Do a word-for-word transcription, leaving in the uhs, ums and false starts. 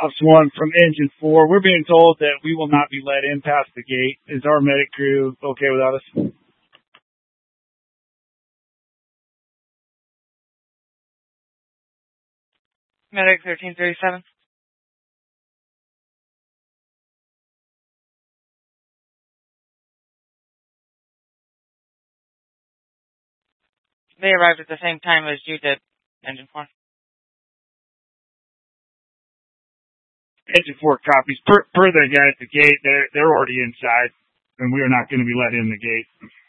Ops one from engine four. We're being told that we will not be let in past the gate. Is our medic crew okay without us? Medic thirteen thirty-seven. They arrived at the same time as you did, engine four. Engine four copies. Per, per the guy at the gate, they're, they're already inside, and we are not going to be let in the gate.